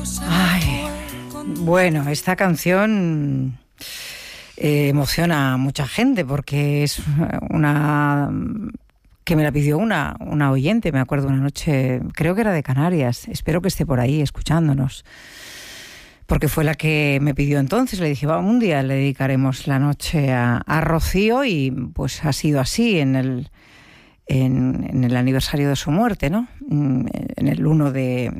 Ay, bueno, esta canción emociona a mucha gente porque es una que me la pidió una oyente, me acuerdo, una noche, creo que era de Canarias, espero que esté por ahí escuchándonos, porque fue la que me pidió entonces. Le dije, un día le dedicaremos la noche a Rocío, y pues ha sido así en el aniversario de su muerte, ¿no? En el 1 de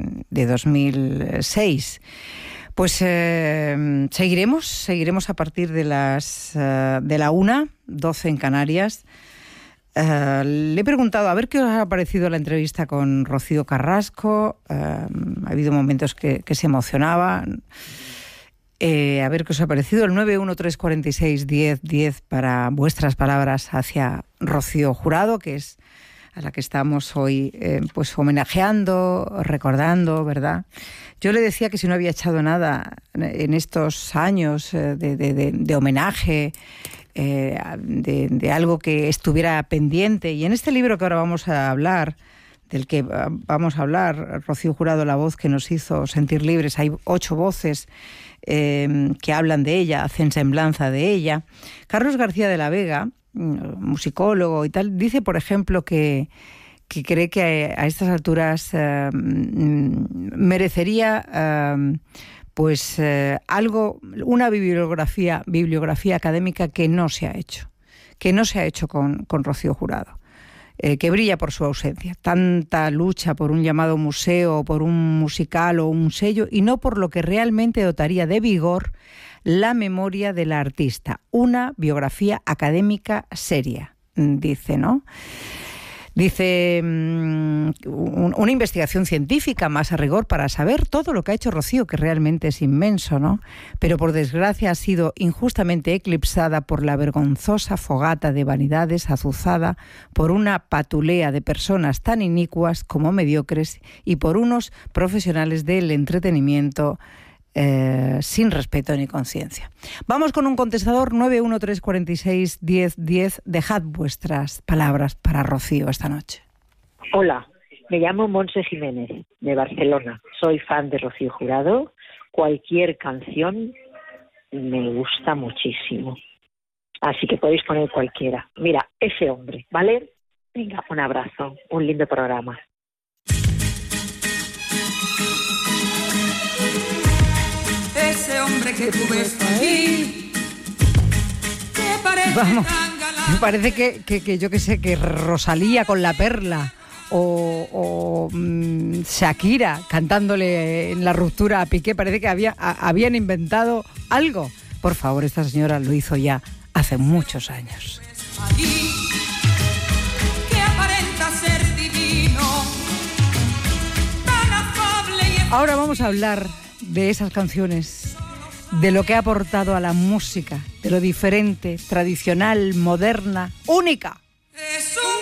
2006. Pues seguiremos a partir de la 1:12 en Canarias. Le he preguntado a ver qué os ha parecido la entrevista con Rocío Carrasco. Ha habido momentos que se emocionaba. A ver qué os ha parecido. El 913461010 para vuestras palabras hacia Rocío Jurado, que es a la que estamos hoy pues homenajeando, recordando, ¿verdad? Yo le decía que si no había echado nada en estos años de homenaje, de algo que estuviera pendiente. Y en este libro que ahora vamos a hablar, del que vamos a hablar, Rocío Jurado, la voz que nos hizo sentir libres, hay 8 voces que hablan de ella, hacen semblanza de ella. Carlos García de la Vega, musicólogo y tal, dice, por ejemplo, que cree que a estas alturas merecería una bibliografía académica que no se ha hecho con Rocío Jurado, que brilla por su ausencia. Tanta lucha por un llamado museo, por un musical o un sello, y no por lo que realmente dotaría de vigor la memoria de la artista. Una biografía académica seria, dice, ¿no? Dice una investigación científica más a rigor para saber todo lo que ha hecho Rocío, que realmente es inmenso, ¿no? Pero por desgracia ha sido injustamente eclipsada por la vergonzosa fogata de vanidades azuzada por una patulea de personas tan inicuas como mediocres y por unos profesionales del entretenimiento sin respeto ni conciencia. Vamos con un contestador. 913461010. Dejad vuestras palabras para Rocío esta noche. Hola, me llamo Montse Jiménez, de Barcelona. Soy fan de Rocío Jurado. Cualquier canción me gusta muchísimo, así que podéis poner cualquiera. Mira, Ese hombre, ¿vale? Venga, un abrazo, un lindo programa. Ese hombre que tú ves aquí, que parece Vamos, tan galán. me parece que yo que sé, que Rosalía con La Perla o Shakira cantándole en La Ruptura a Piqué, parece que habían inventado algo. Por favor, esta señora lo hizo ya hace muchos años. Allí, que aparenta ser divino, tan afable y Ahora vamos a hablar de esas canciones, de lo que ha aportado a la música, de lo diferente, tradicional, moderna, única.